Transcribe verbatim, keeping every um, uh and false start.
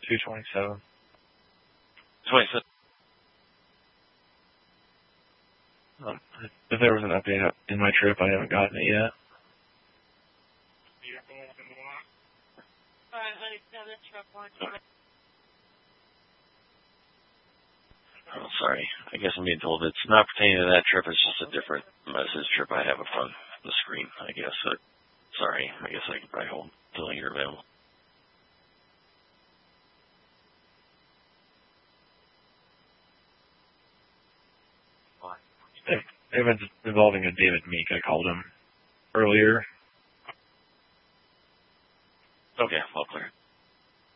two twenty-seven. twenty-seven. Um, if there was an update in my trip, I haven't gotten it yet. Oh, sorry. I guess I'm being told it's not pertaining to that trip. It's just a different message trip I have up on the screen, I guess. So, sorry. I guess I can probably hold until you're available. It was involving a David Meek. I called him earlier. Okay, all clear.